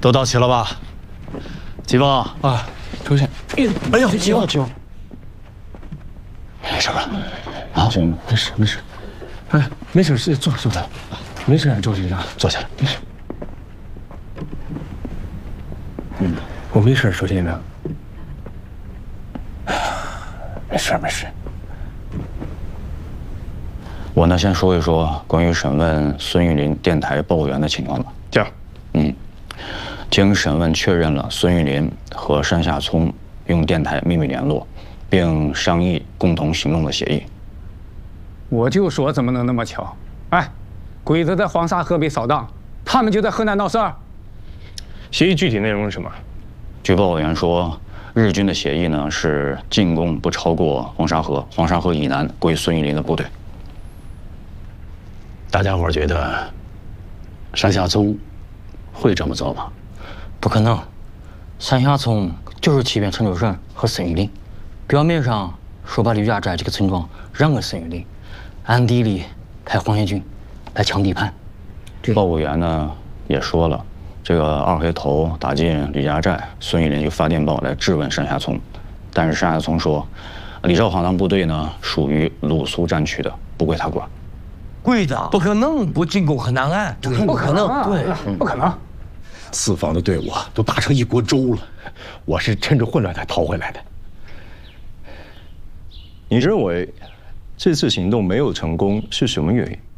都到齐了吧？季风啊，出现。 哎呦，季风， 没事吧？啊，行，没事没事。 哎，没事，坐坐。没事，周局长， 坐下。 没事。我没事，周先生。没事没事。 我呢，先说一说关于审问孙玉林电台报务员的情况吧。 这样。 经审问确认了孙玉林和山下聪用电台秘密联络，并商议共同行动的协议。 我就说怎么能那么巧？哎，鬼子在黄沙河北扫荡，他们就在河南闹事儿。 协议具体内容是什么？ 据报务员说，日军的协议呢是进攻不超过黄沙河，黄沙河以南归孙玉林的部队。 大家伙觉得山下聪会这么做吗？ 不可能，山下聪就是欺骗陈秋顺和孙玉林，表面上说把吕家寨这个村庄让给孙玉林，暗地里派黄协军来抢地盘。 报务员呢也说了，这个二黑头打进吕家寨，孙玉林就发电报来质问山下聪，但是山下聪说，李兆航当部队呢属于鲁苏战区的，不归他管。 鬼子不可能不进攻河南岸， 不可能， 对， 不可能。 四方的队伍都打成一锅粥了，我是趁着混乱才逃回来的。 你认为这次行动没有成功是什么原因？